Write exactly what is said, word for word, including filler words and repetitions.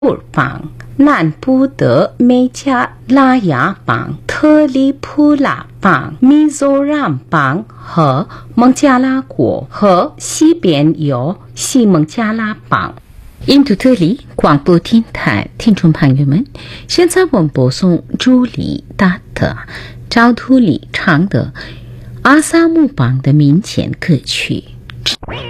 邦、南部的美加拉雅邦、特里普拉邦、米佐让邦和孟加拉国，和西边有西孟加拉邦。印度特里广播电台听众朋友们，现在我们播送朱莉达特赵图里唱的阿萨姆邦的民间歌曲。